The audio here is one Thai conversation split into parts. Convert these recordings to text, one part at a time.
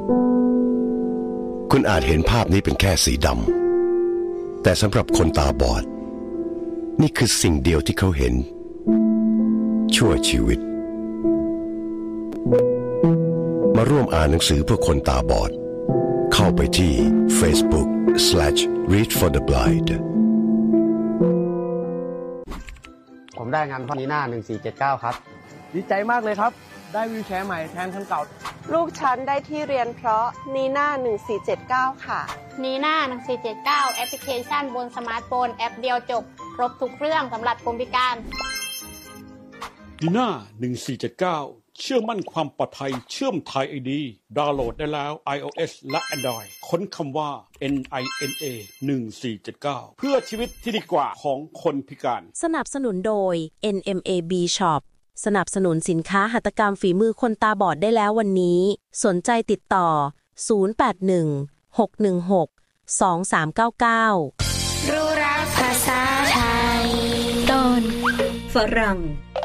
คุณอาจเห็นภาพนี้เป็นแค่สีดำแต่สำหรับคนตาบอดนี่คือสิ่งเดียวที่เขาเห็นชั่วชีวิตมาร่วมอ่านหนังสือเพื่อคนตาบอดเข้าไปที่ Facebook/Read for the Blind ผมได้งานพ่อนีน่า1479ครับดีใจมากเลยครับได้วีลแชร์ใหม่แทนคันเก่าลูกฉันได้ที่เรียนเพราะนีน่า1479ค่ะนีน่า1479แอปพลิเคชันบนสมาร์ทโฟนแอปเดียวจบครบทุกเรื่องสำหรับคนพิการนีน่า1479เชื่อมั่นความปลอดภัยเชื่อมไทย ID ดาวน์โหลดได้แล้ว iOS และ Android ค้นคำว่า NINA 1479เพื่อชีวิตที่ดีกว่าของคนพิการสนับสนุนโดย NMAB Shop สนับสนุนสินค้าหัตถกรรมฝีมือคนตาบอดได้แล้ววันนี้สนใจติดต่อ0816162399 รู้รักภาษาไทยต้นฝรั่ง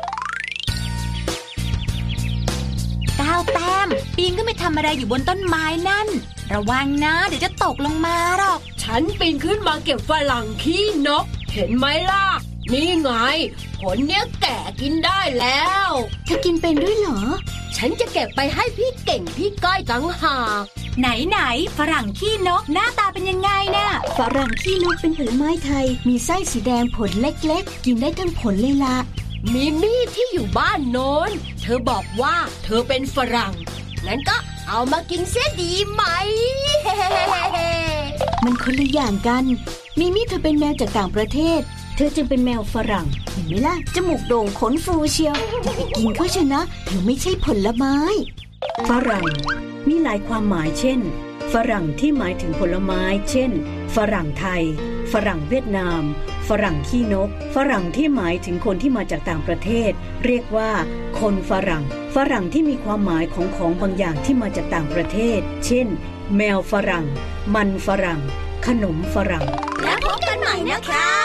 9 แต้มปีนขึ้นไปทำอะไรอยู่บนต้นไม้นั่นระวังนะเดี๋ยวจะตกลงมาหรอกฉันปีนขึ้นมาเก็บฝรั่งขี้นกเห็นไหมล่ะนี่ไงผลเนี้ยแก่กินได้แล้วเธอกินเป็นด้วยเหรอฉันจะเก็บไปให้พี่เก่งพี่ก้อยต่างหากไหนฝรั่งขี้นกหน้าตาเป็นยังไงน่ะฝรั่งขี้นกเป็นผลไม้ไทยมีไส้สีแดงผลเล็กๆกินได้ทั้งผลเลยล่ะมีมี่ที่อยู่บ้านโน้นเธอบอกว่าเธอเป็นฝรั่งงั้นก็เอามากินเสียดีไหมมันคนละอย่างกันมีมี่เธอเป็นแมวจากต่างประเทศเธอจึงเป็นแมวฝรั่งเห็นไหมล่ะจมูกโด่งขนฟูเชียวจะไปกินเขาชนะเธอไม่ใช่ผลไม้ฝรั่งมีหลายความหมายเช่นฝรั่งที่หมายถึงผลไม้เช่นฝรั่งไทยฝรั่งเวียดนามฝรั่งขี้นกฝรั่งที่หมายถึงคนที่มาจากต่างประเทศเรียกว่าคนฝรั่งที่มีความหมายของบางอย่างที่มาจากต่างประเทศเช่นแมวฝรั่งมันฝรั่งขนมฝรั่งแล้วพบกันใหม่นะคะ